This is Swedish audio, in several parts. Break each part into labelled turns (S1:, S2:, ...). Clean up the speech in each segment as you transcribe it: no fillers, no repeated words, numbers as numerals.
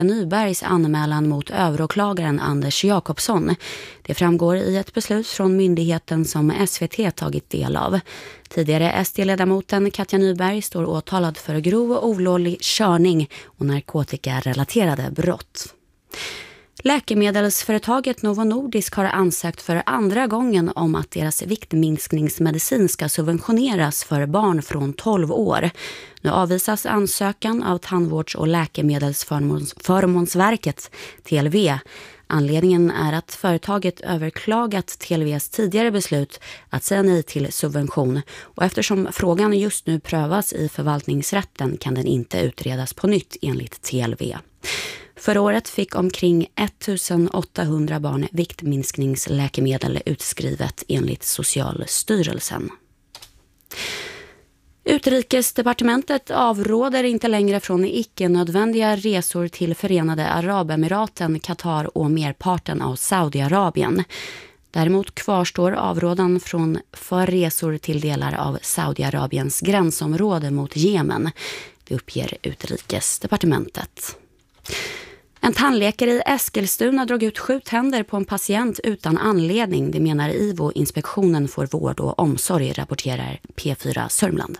S1: Nybergs anmälan mot överåklagaren Anders Jakobsson. Det framgår i ett beslut från myndigheten som SVT tagit del av. Tidigare SD-ledamoten Katja Nyberg står åtalad för grov och olovlig körning och narkotikarelaterade brott. Läkemedelsföretaget Novo Nordisk har ansökt för andra gången om att deras viktminskningsmedicin ska subventioneras för barn från 12 år. Nu avvisas ansökan av Tandvårds- och läkemedelsförmånsverket, TLV. Anledningen är att företaget överklagat TLVs tidigare beslut att säga nej till subvention, och eftersom frågan just nu prövas i förvaltningsrätten kan den inte utredas på nytt enligt TLV. Förra året fick omkring 1800 barn viktminskningsläkemedel utskrivet enligt Socialstyrelsen. Utrikesdepartementet avråder inte längre från icke-nödvändiga resor till Förenade Arabemiraten, Qatar och merparten av Saudiarabien. Däremot kvarstår avrådan för resor till delar av Saudiarabiens gränsområde mot Jemen. Det uppger Utrikesdepartementet. En tandläkare i Eskilstuna drog ut 7 tänder på en patient utan anledning. Det menar IVO, Inspektionen för vård och omsorg, rapporterar P4 Sörmland.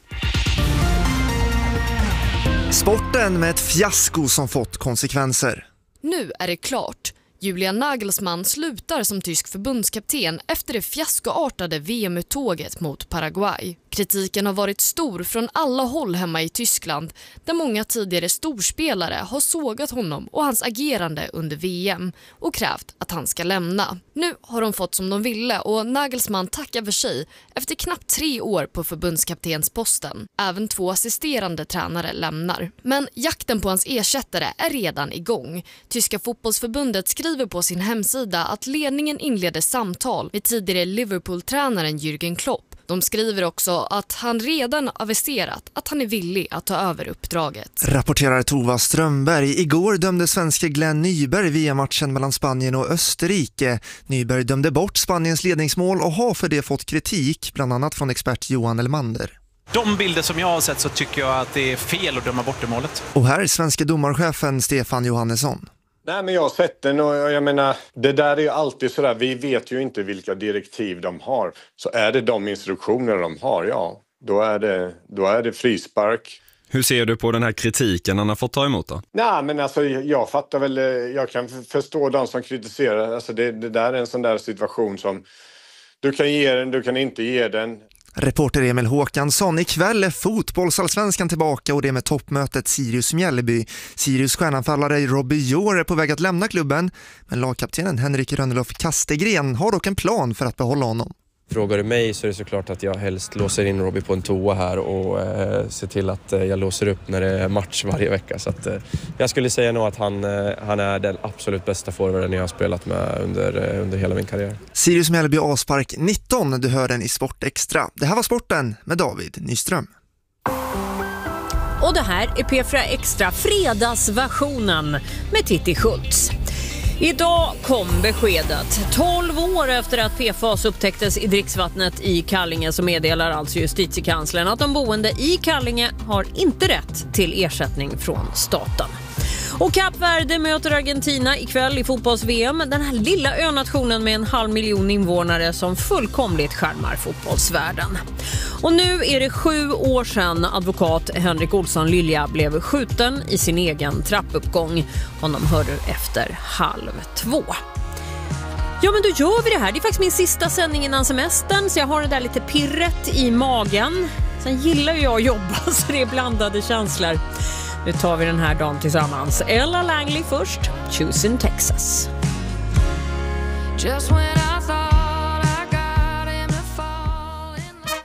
S2: Sporten med ett fiasko som fått konsekvenser.
S3: Nu är det klart. Julian Nagelsmann slutar som tysk förbundskapten efter det fiaskoartade VM-uttåget mot Paraguay. Kritiken har varit stor från alla håll hemma i Tyskland, där många tidigare storspelare har sågat honom och hans agerande under VM och krävt att han ska lämna. Nu har de fått som de ville och Nagelsmann tackar för sig efter knappt 3 år på förbundskaptensposten. Även 2 assisterande tränare lämnar. Men jakten på hans ersättare är redan igång. Tyska fotbollsförbundet skriver på sin hemsida att ledningen inleder samtal med tidigare Liverpool-tränaren Jürgen Klopp. De skriver också att han redan aviserat att han är villig att ta över uppdraget.
S2: Rapporterar Tova Strömberg. Igår dömde svenska Glenn Nyberg via matchen mellan Spanien och Österrike. Nyberg dömde bort Spaniens ledningsmål och har för det fått kritik, bland annat från expert Johan Elmander.
S4: De bilder som jag har sett så tycker jag att det är fel att döma bort det målet.
S2: Och här är svenska domarchefen Stefan Johannesson.
S5: Nej, men jag har sett den och jag menar, det där är ju alltid sådär, vi vet ju inte vilka direktiv de har. Så är det de instruktioner de har, ja, då är det frispark.
S6: Hur ser du på den här kritiken han har fått ta emot då?
S5: Nej, men alltså jag fattar väl, jag kan förstå de som kritiserar. Alltså det där är en sån där situation som du kan ge den, du kan inte ge den.
S2: Reporter Emil Håkansson. Ikväll är fotbollsallsvenskan tillbaka och det med toppmötet Sirius-Mjällby. Sirius stjärnanfallare Robbie Jor är på väg att lämna klubben, men lagkaptenen Henrik Rönnelof Kastegren har dock en plan för att behålla honom.
S7: Frågar du mig så är det såklart att jag helst låser in Robbie på en toa här och ser till att jag låser upp när det är match varje vecka. Så att, jag skulle säga nog att han är den absolut bästa forwarden jag har spelat med under hela min karriär.
S2: Sirius Mjällby avspark 19, du hör den i Sport Extra. Det här var sporten med David Nyström.
S8: Och det här är P4 Extra fredagsversionen med Titti Schultz. Idag kom beskedet. 12 år efter att PFAS upptäcktes i dricksvattnet i Kallinge så meddelar alltså justitiekanslern att de boende i Kallinge har inte rätt till ersättning från staten. Och Kap Verde möter Argentina ikväll i fotbolls-VM. Den här lilla önationen med 500 000 invånare som fullkomligt skärmar fotbollsvärlden. Och nu är det 7 år sedan advokat Henrik Olsson Lilja blev skjuten i sin egen trappuppgång. Honom hör du efter 1:30. Ja, men då gör vi det här. Det är faktiskt min sista sändning innan semestern, så jag har det där lite pirret i magen. Sen gillar jag att jobba, så det är blandade känslor. Nu tar vi den här dagen tillsammans. Ella Langley först, Choose in Texas. Just when I thought I got him to fall in love.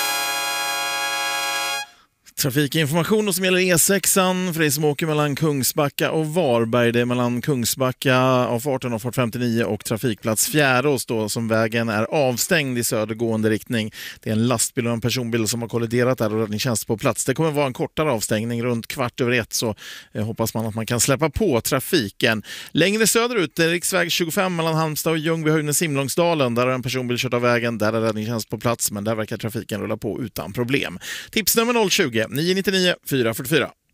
S9: Trafikinformation som gäller E6an för dig som åker mellan Kungsbacka och Varberg. Det är mellan Kungsbacka av farten och fart 59 och trafikplats Fjärås då, som vägen är avstängd i södergående riktning. Det är en lastbil och en personbil som har kolliderat där och räddningstjänst på plats. Det kommer vara en kortare avstängning runt 1:15, så hoppas man att man kan släppa på trafiken. Längre söderut är riksväg 25 mellan Halmstad och Ljungbyhöjden-Simlångsdalen. Där har en personbil kört av vägen, där är räddningstjänst på plats, men där verkar trafiken rulla på utan problem. Tipsnummer 020 999 444.